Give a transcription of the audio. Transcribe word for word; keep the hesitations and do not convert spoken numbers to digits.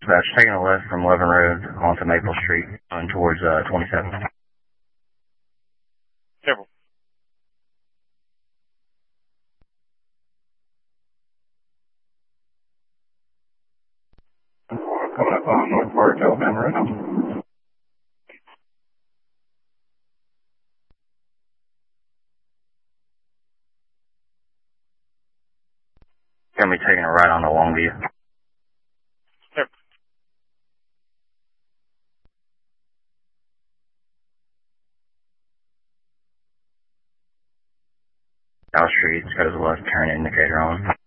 Dispatch, taking a left from Levin Road onto Maple Street, going towards uh, twenty-seven. Careful. Coming up on North Park, Alabama right now. Gonna be taking a right onto Longview. Careful. South Street, it's got his left turn indicator on.